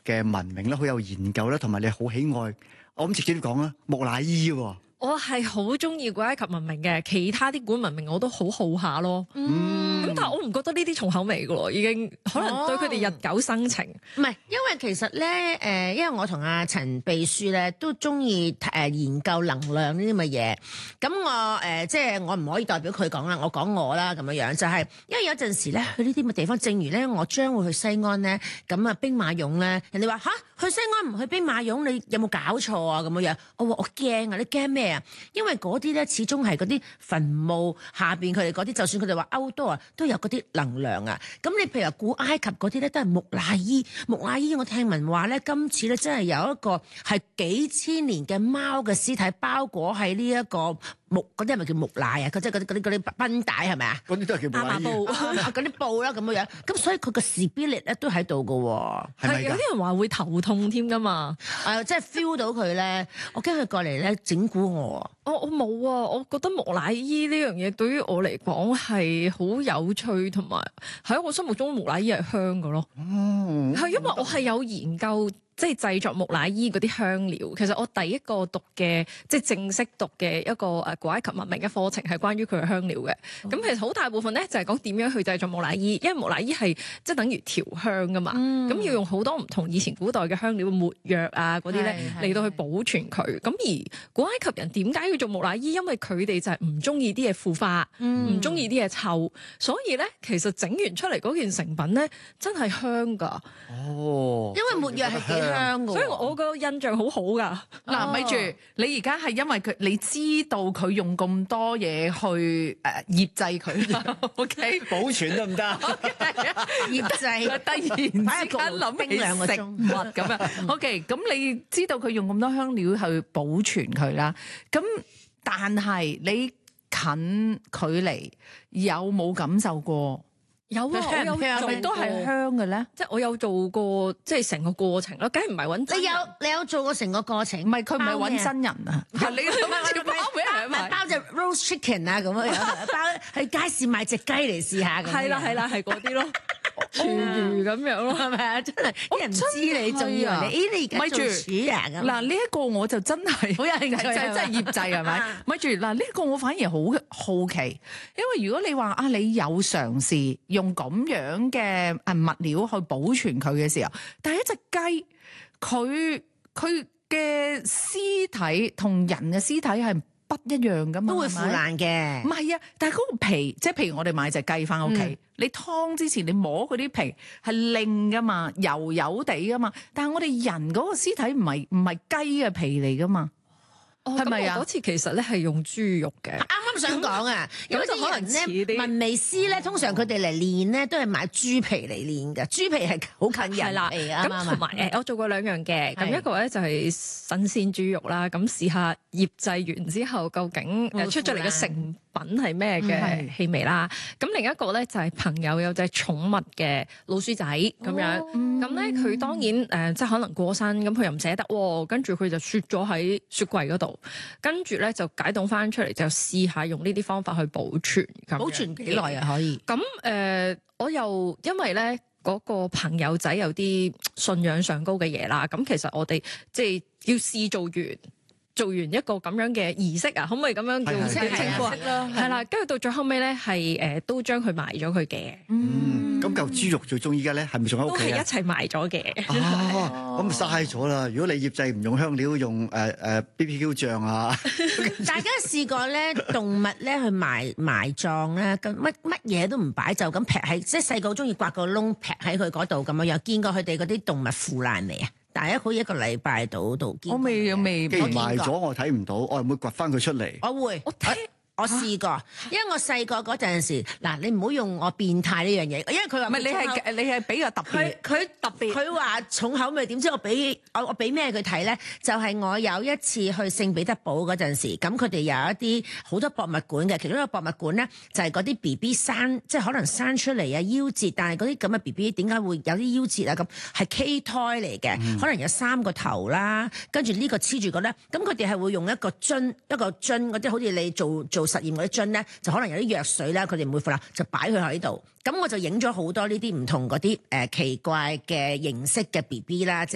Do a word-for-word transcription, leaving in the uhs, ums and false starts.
嘅文明啦，好有研究啦，同埋你好喜愛，我諗直接啲講啦，木乃伊喎。 我係好中意古埃及文明嘅，其他啲古文明我都好好下咯。 嗯， 咁但係我唔覺得呢啲重口味嘅咯，已經可能對佢哋日久生情。 唔係，因為其實咧，誒，因為我同阿陳秘書咧都中意誒研究能量呢啲咁嘅嘢。咁我誒即係我唔可以代表佢講啦，我講我啦咁樣樣，就係因為有陣時咧去呢啲咁嘅地方，正如咧我將會去西安咧，咁啊兵馬俑咧，人哋話吓去西安唔去兵馬俑，你有冇搞錯啊？咁樣樣，我話我驚啊，你驚咩？因為嗰啲咧始終係嗰啲墳墓下邊佢哋嗰啲，就算佢哋話歐多啊，都有嗰啲能量啊。咁你譬如話古埃及嗰啲咧，都係木乃伊。木乃伊我聽聞話咧，今次咧真係有一個係幾千年嘅貓嘅屍體包裹喺呢一個木嗰啲係咪叫木乃啊？佢即係嗰啲嗰啲嗰啲繃帶係咪啊？ 嗰啲都係叫木乃伊。 布嗰啲布啦咁樣樣，咁所以佢個 spirit 咧都喺度㗎喎。 係有啲人話會頭痛添㗎嘛？ 誒，即係 feel 到佢咧，我驚佢過嚟咧整蠱我。 我我冇啊！我覺得木乃伊呢樣嘢對於我嚟講係好有趣，同埋喺我心目中木乃伊係香嘅咯。 哦， 係因為我係有研究。即係製作木乃伊嗰啲香料，其實我第一個讀嘅即係正式讀嘅一個誒古埃及文明嘅課程係關於佢嘅香料嘅。咁、嗯、其實好大部分咧就係講點樣去製作木乃伊，因為木乃伊係即係等於調香噶嘛。咁、嗯、要用好多唔同以前古代嘅香料，沒藥啊嗰啲咧嚟到去保存佢。咁而古埃及人點解要做木乃伊？因為佢哋就係唔中意啲嘢腐化，唔中意啲嘢臭，所以咧其實整完出嚟嗰件成品咧真係香㗎。 哦， 因為沒藥係幾香㗎， 所以我個印象好好噶。 嗱，咪住，你而家係因為佢，你知道佢用咁多嘢去誒醃製佢，OK？ 保存得唔得？ 醃製， 突然之間諗起兩個食物咁樣，OK？咁你知道佢用咁多香料去保存佢啦，咁但係你近距離有冇感受過？ 有啊， 香我有香做都係香嘅咧， 即係我有做過，即係成個過程咯，梗係唔係揾真人。 你有你有做過成個過程？ 唔係佢唔係揾真人啊，係你諗住包俾人買， 包隻 roast chicken 啊咁樣樣，包去街市買隻雞嚟試下咁。 係啦係啦係嗰啲咯，廚餘咁樣咯， 係咪啊？真係啲人唔知你仲以為你，咦你而家做廚啊咁。 嗱呢一個我就真係好有興趣， 就係真係醃製係咪？咪住嗱呢一個我反而好好奇，因為如果你話啊你有嘗試。用咁樣嘅誒物料去保存佢嘅時候，但係一隻雞佢佢嘅屍體同人嘅屍體係不一樣噶嘛， 都會腐爛嘅。 唔係啊，但係嗰個皮，即係譬如我哋買隻雞翻屋企，嗯、你湯之前你摸佢啲皮係靚噶嘛，油油地噶嘛，但係我哋人嗰個屍體唔係唔係雞嘅皮嚟噶嘛。係咪啊？ 嗰次其實咧係用豬肉嘅， 啱啱想講啊，有啲可能咧紋眉師咧，通常佢哋嚟練咧都係買豬皮嚟練嘅，豬皮係好近人嚟啊。 咁同埋誒，我做過兩樣嘅，咁一個咧就係新鮮豬肉啦，咁試下醃製完之後究竟誒出咗嚟嘅成品係咩嘅氣味啦。咁另一個咧就係朋友有隻寵物嘅老鼠仔咁樣，咁咧佢當然誒即係可能過身，咁佢又唔捨得喎，跟住佢就雪咗喺雪櫃嗰度。跟住咧就解凍翻出嚟，就試下用呢啲方法去保存。 保存幾耐啊？可以？ 咁誒、呃，我又因為咧嗰、那個朋友仔有啲信仰上高嘅嘢啦，咁其實我哋即係要試做完。做完一個咁樣嘅儀式啊，可唔可以咁樣叫稱呼啊？係啦，跟住到最後尾咧，係誒都將佢埋咗佢嘅。 嗯，咁嚿豬肉最終依家咧係咪仲喺屋企啊？ 都係一齊埋咗嘅。 哦，咁嘥咗啦！如果你醃製唔用香料，用誒誒 B B Q 醬啊， 大家試過咧動物咧去埋埋葬咧，咁乜乜嘢都唔擺，就咁劈喺，即係細個中意刮個窿劈喺佢嗰度咁樣，有見過佢哋嗰啲動物腐爛未啊？大約好一個禮拜到度見。 我未未， 既然埋咗我睇唔到，我係會掘翻佢出嚟。 我會，我睇。我試過，因為我細個嗰陣時，嗱你唔好用我變態呢樣嘢，因為佢話唔係你係你係比較特別， 佢特別，佢話重口味，點知我俾我我俾咩佢睇咧？就係、是、我有一次去聖彼得堡嗰陣時，咁佢哋有一啲好多博物館嘅，其中一個博物館咧就係嗰啲 B B 生，即係可能生出嚟啊夭折，但係嗰啲咁嘅 B B 點解會有啲夭折啊？咁係畸胎嚟嘅，嗯、可能有三個頭啦，跟住呢個黐住個咧，咁佢哋係會用一個樽一個樽嗰啲好似你做做實驗嗰啲樽咧，就可能有啲藥水啦，佢哋唔會腐爛，就擺佢喺度。咁我就影咗好多呢啲唔同嗰啲誒奇怪嘅形式嘅 B B 啦。